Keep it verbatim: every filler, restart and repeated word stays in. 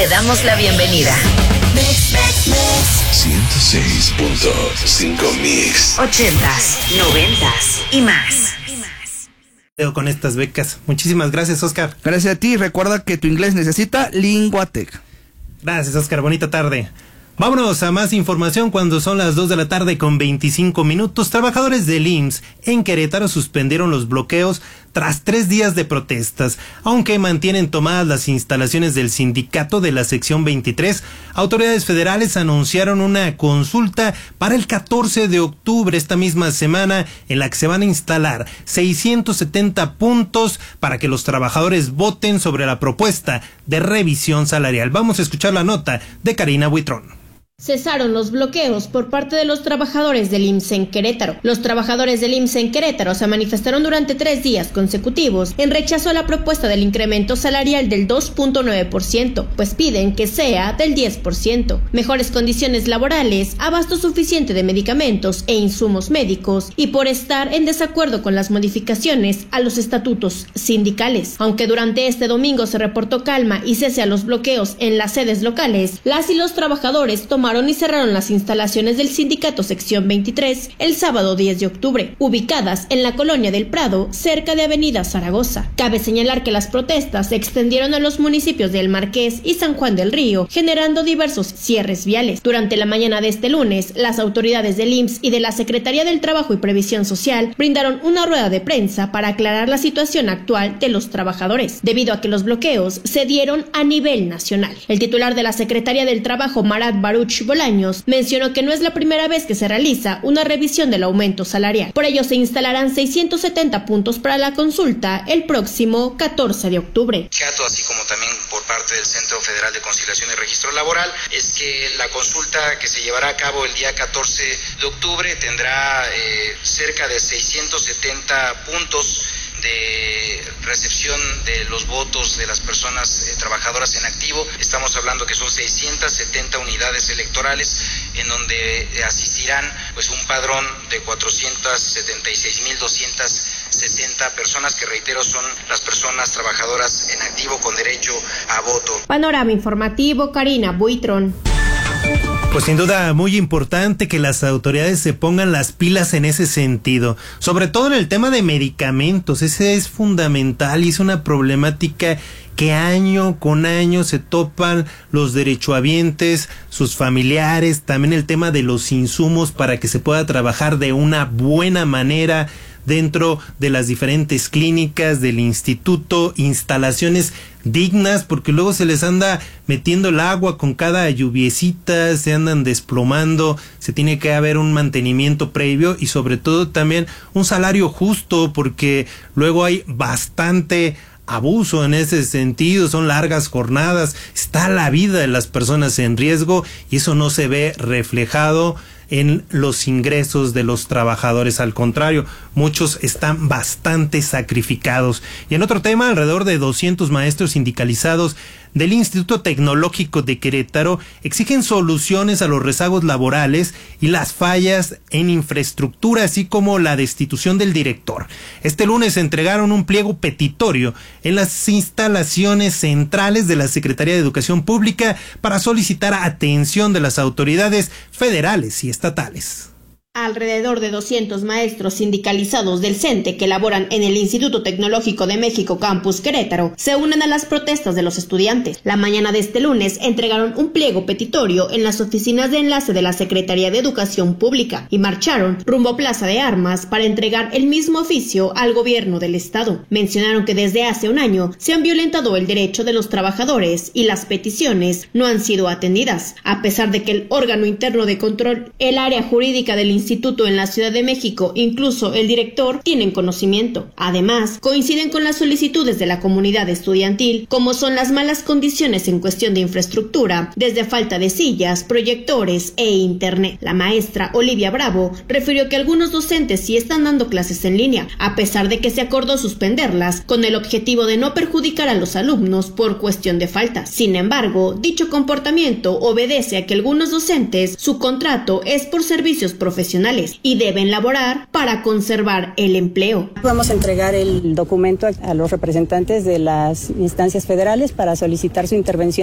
Te damos la bienvenida. ciento seis punto cinco Mix. Ochentas, noventas y más. Con estas becas. Muchísimas gracias, Oscar. Gracias a ti. Recuerda que tu inglés necesita Linguatec. Gracias, Oscar. Bonita tarde. Vámonos a más información cuando son las dos de la tarde con veinticinco minutos. Trabajadores del I M S S en Querétaro suspendieron los bloqueos tras tres días de protestas. Aunque mantienen tomadas las instalaciones del sindicato de la sección veintitrés, autoridades federales anunciaron una consulta para el catorce de octubre, esta misma semana, en la que se van a instalar seiscientos setenta puntos para que los trabajadores voten sobre la propuesta de revisión salarial. Vamos a escuchar la nota de Karina Buitrón. Cesaron los bloqueos por parte de los trabajadores del I M S S en Querétaro. Los trabajadores del I M S S en Querétaro se manifestaron durante tres días consecutivos en rechazo a la propuesta del incremento salarial del dos punto nueve por ciento, pues piden que sea del diez por ciento. Mejores condiciones laborales, abasto suficiente de medicamentos e insumos médicos y por estar en desacuerdo con las modificaciones a los estatutos sindicales. Aunque durante este domingo se reportó calma y cese a los bloqueos en las sedes locales, las y los trabajadores tomaron y cerraron las instalaciones del sindicato sección veintitrés el sábado diez de octubre, ubicadas en la colonia del Prado, cerca de Avenida Zaragoza. Cabe señalar que las protestas se extendieron a los municipios de El Marqués y San Juan del Río, generando diversos cierres viales. Durante la mañana de este lunes, las autoridades del I M S S y de la Secretaría del Trabajo y Previsión Social brindaron una rueda de prensa para aclarar la situación actual de los trabajadores, debido a que los bloqueos se dieron a nivel nacional. El titular de la Secretaría del Trabajo, Marat Baruch Bolaños, mencionó que no es la primera vez que se realiza una revisión del aumento salarial. Por ello se instalarán seiscientos setenta puntos para la consulta el próximo catorce de octubre. Así como también por parte del Centro Federal de Conciliación y Registro Laboral, es que la consulta que se llevará a cabo el día catorce de octubre tendrá eh, cerca de seiscientos setenta puntos de recepción de los votos de las personas eh, trabajadoras en activo. Estamos hablando que son seiscientas setenta unidades electorales en donde eh, asistirán pues un padrón de cuatrocientas setenta y seis mil doscientas sesenta personas que, reitero, son las personas trabajadoras en activo con derecho a voto. Panorama informativo, Karina Buitrón. Pues sin duda muy importante que las autoridades se pongan las pilas en ese sentido, sobre todo en el tema de medicamentos. Ese es fundamental y es una problemática que año con año se topan los derechohabientes, sus familiares, también el tema de los insumos para que se pueda trabajar de una buena manera dentro de las diferentes clínicas del instituto, instalaciones dignas, porque luego se les anda metiendo el agua con cada lluviecita, se andan desplomando, se tiene que haber un mantenimiento previo y sobre todo también un salario justo, porque luego hay bastante abuso en ese sentido, son largas jornadas, está la vida de las personas en riesgo y eso no se ve reflejado en los ingresos de los trabajadores. Al contrario, muchos están bastante sacrificados. Y en otro tema, alrededor de doscientos maestros sindicalizados del Instituto Tecnológico de Querétaro exigen soluciones a los rezagos laborales y las fallas en infraestructura, así como la destitución del director. Este lunes entregaron un pliego petitorio en las instalaciones centrales de la Secretaría de Educación Pública para solicitar atención de las autoridades federales y estatales. Alrededor de doscientos maestros sindicalizados del CENTE que laboran en el Instituto Tecnológico de México Campus Querétaro se unen a las protestas de los estudiantes. La mañana de este lunes entregaron un pliego petitorio en las oficinas de enlace de la Secretaría de Educación Pública y marcharon rumbo a Plaza de Armas para entregar el mismo oficio al gobierno del estado. Mencionaron que desde hace un año se han violentado el derecho de los trabajadores y las peticiones no han sido atendidas, a pesar de que el órgano interno de control, el área jurídica del instituto instituto en la Ciudad de México, incluso el director, tienen conocimiento. Además, coinciden con las solicitudes de la comunidad estudiantil, como son las malas condiciones en cuestión de infraestructura, desde falta de sillas, proyectores e internet. La maestra Olivia Bravo refirió que algunos docentes sí están dando clases en línea, a pesar de que se acordó suspenderlas con el objetivo de no perjudicar a los alumnos por cuestión de faltas. Sin embargo, dicho comportamiento obedece a que algunos docentes, su contrato es por servicios profesionales y deben laborar para conservar el empleo. Vamos a entregar el documento a los representantes de las instancias federales para solicitar su intervención